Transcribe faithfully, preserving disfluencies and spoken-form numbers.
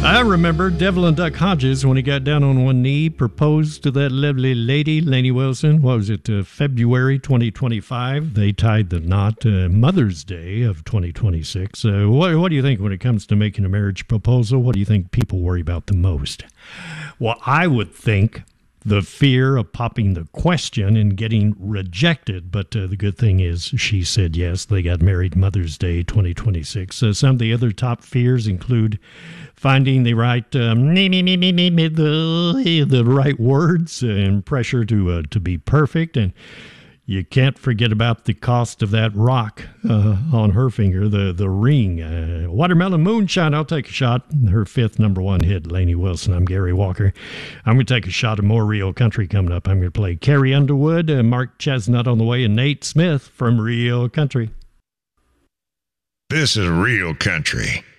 I remember Devlin Duck Hodges, when he got down on one knee, proposed to that lovely lady, Lainey Wilson. What was it, uh, February twenty twenty-five? They tied the knot, uh, Mother's Day of twenty twenty-six. Uh, what, what do you think when it comes to making a marriage proposal? What do you think people worry about the most? Well, I would think the fear of popping the question and getting rejected. But uh, the good thing is she said yes. They got married Mother's Day twenty twenty-six. Uh, some of the other top fears include finding the right um, me, me, me, me, me, me, the, the right words and pressure to uh, to be perfect. And you can't forget about the cost of that rock uh, on her finger, the, the ring. Uh, Watermelon Moonshine, I'll take a shot. Her fifth number one hit, Lainey Wilson. I'm Gary Walker. I'm going to take a shot of more Real Country coming up. I'm going to play Carrie Underwood, uh, Mark Chestnut on the way, and Nate Smith from Real Country. This is Real Country.